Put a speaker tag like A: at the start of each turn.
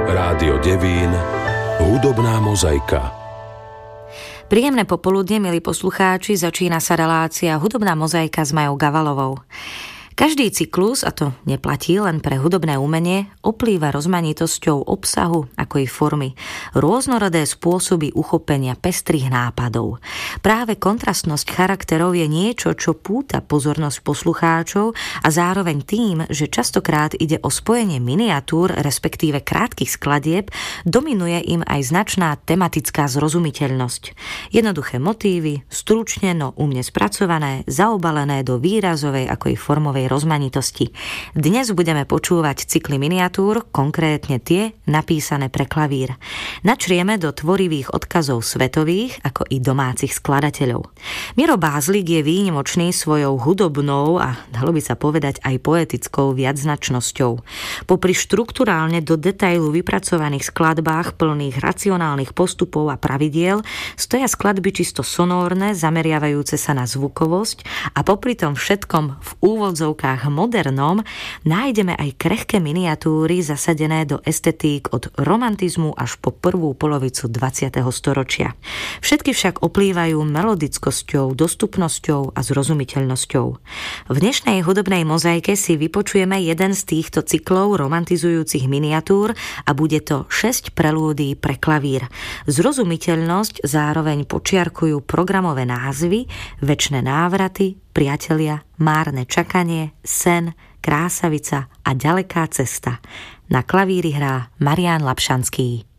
A: Rádio Devín, hudobná mozaika.
B: Príjemné popoludne, milí poslucháči, začína sa relácia Hudobná mozaika s Majou Gavalovou. Každý cyklus, a to neplatí len pre hudobné umenie, oplýva rozmanitosťou obsahu ako i formy. Rôznorodé spôsoby uchopenia pestrých nápadov. Práve kontrastnosť charakterov je niečo, čo púta pozornosť poslucháčov a zároveň tým, že častokrát ide o spojenie miniatúr, respektíve krátkych skladieb, dominuje im aj značná tematická zrozumiteľnosť. Jednoduché motívy, stručne, no umne spracované, zaobalené do výrazovej ako i formovej rozmanitosti. Dnes budeme počúvať cykly miniatúr, konkrétne tie napísané pre klavír. Načrieme do tvorivých odkazov svetových, ako i domácich skladateľov. Miro Bázlik je výnimočný svojou hudobnou a dalo by sa povedať aj poetickou viacznačnosťou. Popri štrukturálne do detailu vypracovaných skladbách plných racionálnych postupov a pravidiel stoja skladby čisto sonórne, zameriavajúce sa na zvukovosť a popri tom všetkom v úvodzovkách modernom nájdeme aj krehké miniatúry zasadené do estetík od romantizmu až po prvú polovicu 20. storočia. Všetky však oplývajú melodickosťou, dostupnosťou a zrozumiteľnosťou. V dnešnej hudobnej mozaike si vypočujeme jeden z týchto cyklov romantizujúcich miniatúr a bude to 6 prelúdií pre klavír. Zrozumiteľnosť zároveň počiarkujú programové názvy, Večné návraty, Priatelia, Márne čakanie, Sen, Krásavica a Ďaleká cesta. Na klavíri hrá Marián Lapšanský.